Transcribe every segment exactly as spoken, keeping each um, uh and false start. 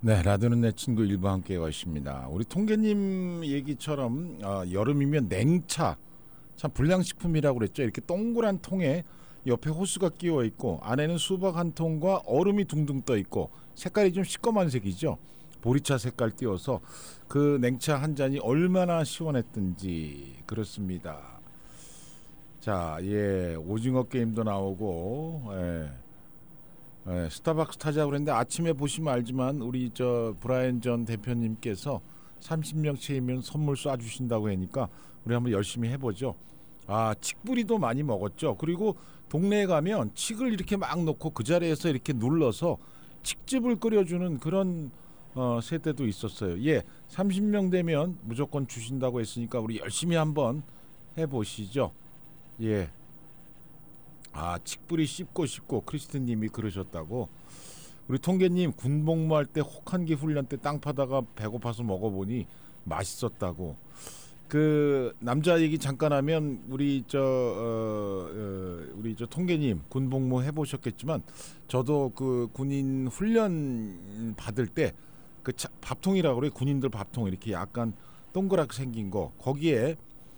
네, 라디오는 내 친구 일부 함께 가십니다. 우리 통계님 얘기처럼 어, 여름이면 냉차, 참 불량식품이라고 그랬죠. 이렇게 동그란 통에 옆에 호수가 끼워 있고 안에는 수박 한 통과 얼음이 둥둥 떠 있고 색깔이 좀 시꺼먼 색이죠. 보리차 색깔 띄어서 그 냉차 한 잔이 얼마나 시원했든지 그렇습니다. 자, 예, 오징어 게임도 나오고, 예. 네, 스타벅스 타자고 그랬는데 아침에 보시면 알지만 우리 저 브라이언 전 대표님께서 삼십 명 채이면 선물 쏴주신다고 하니까 우리 한번 열심히 해보죠. 아, 칡뿌리도 많이 먹었죠. 그리고 동네에 가면 칡을 이렇게 막 놓고 그 자리에서 이렇게 눌러서 칡즙을 끓여주는 그런 어, 세대도 있었어요. 예, 삼십 명 되면 무조건 주신다고 했으니까 우리 열심히 한번 해보시죠. 예. 아, 칡뿌리 씹고 씹고 크리스틴님이 그러셨다고. 우리 통계님 군복무할 때 혹한기 훈련 때 땅 파다가 배고파서 먹어보니 맛있었다고. 그 남자 얘기 잠깐 하면 우리 저 어, 어, 우리 저 통계님 군복무 해보셨겠지만 저도 그 군인 훈련 받을 때 그 밥통이라고 그래. 군인들 밥통 이렇게 약간 동그랗게 생긴 거 거기에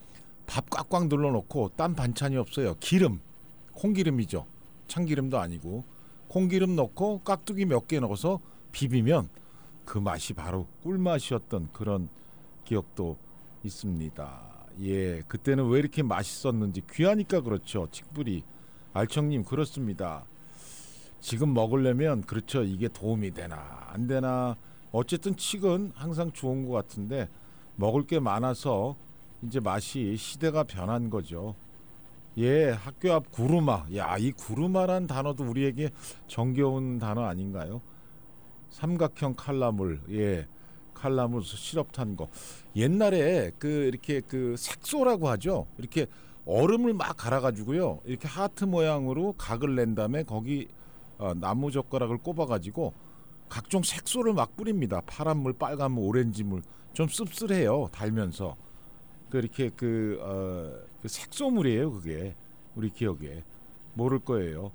밥 꽉꽉 눌러놓고 딴 반찬이 없어요. 기름. 콩기름이죠. 참기름도 아니고 콩기름 넣고 깍두기 몇 개 넣어서 비비면 그 맛이 바로 꿀맛이었던 그런 기억도 있습니다. 예, 그때는 왜 이렇게 맛있었는지 귀하니까 그렇죠. 칡뿌리. 알청님 그렇습니다. 지금 먹으려면 그렇죠. 이게 도움이 되나 안 되나 어쨌든 칡은 항상 좋은 것 같은데 먹을 게 많아서 이제 맛이 시대가 변한 거죠. 예, 학교 앞 구루마. 야, 이 구루마란 단어도 우리에게 정겨운 단어 아닌가요? 삼각형 칼라물. 예, 칼라물 시럽 탄 거. 옛날에 그 이렇게 그 색소라고 하죠. 이렇게 얼음을 막 갈아가지고요. 이렇게 하트 모양으로 각을 낸 다음에 거기 어, 나무 젓가락을 꼽아가지고 각종 색소를 막 뿌립니다. 파란물, 빨간물, 오렌지물. 좀 씁쓸해요. 달면서. 그 이렇게 그, 어, 그 색소물이에요. 그게 우리 기억에 모를 거예요.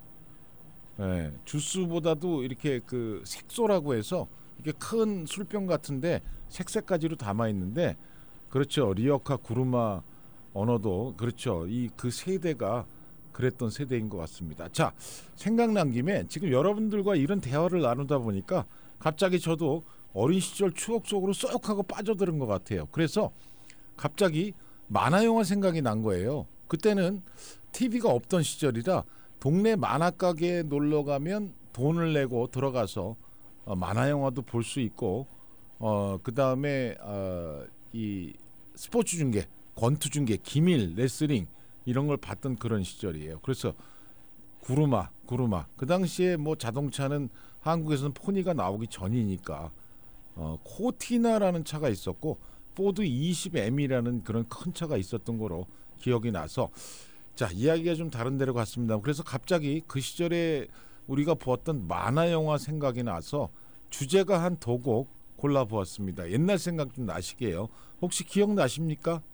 예, 주스보다도 이렇게 그 색소라고 해서 이렇게 큰 술병 같은데 색색까지로 담아 있는데 그렇죠. 리어카 구루마 언어도 그렇죠. 이 그 세대가 그랬던 세대인 것 같습니다. 자, 생각난 김에 지금 여러분들과 이런 대화를 나누다 보니까 갑자기 저도 어린 시절 추억 속으로 쏙 하고 빠져드는 것 같아요. 그래서 갑자기 만화영화 생각이 난 거예요. 그때는 티비가 없던 시절이라 동네 만화가게에 놀러 가면 돈을 내고 들어가서 어, 만화영화도 볼 수 있고 어, 그 다음에 어, 이 스포츠 중계, 권투 중계, 기밀, 레슬링 이런 걸 봤던 그런 시절이에요. 그래서 구루마, 구루마. 그 당시에 뭐 자동차는 한국에서는 포니가 나오기 전이니까 어, 코티나라는 차가 있었고 포드 이십 엠이라는 그런 큰 차가 있었던 거로 기억이 나서 자, 이야기가 좀 다른 데로 갔습니다. 그래서 갑자기 그 시절에 우리가 보았던 만화 영화 생각이 나서 주제가 한 두 곡 골라보았습니다. 옛날 생각 좀 나시게요. 혹시 기억나십니까?